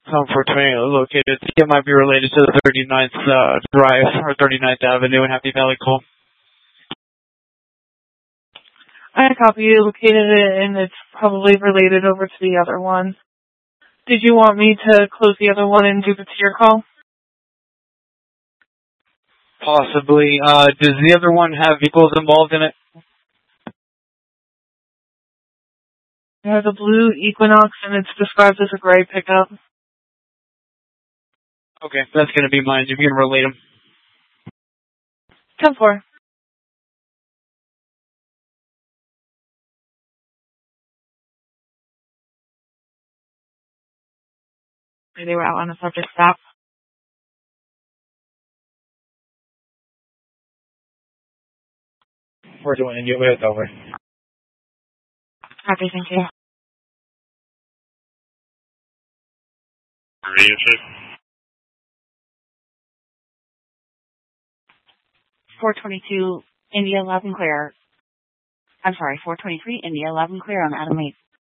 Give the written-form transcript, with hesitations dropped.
Unfortunately located. It might be related to the 39th Drive or 39th Avenue in Happy Valley Call. I copy you located it, and it's probably related over to the other one. Did you want me to close the other one and do the tier call? Possibly. Does the other one have vehicles involved in it? There's a blue Equinox, and it's described as a gray pickup. Okay, that's going to be mine. You can relate them. 10-4. They were out on a subject stop. We're doing it. It's over. Copy, thank you. Radio check. 422 India 11 clear. I'm sorry, 423 India 11 clear on Adam 8.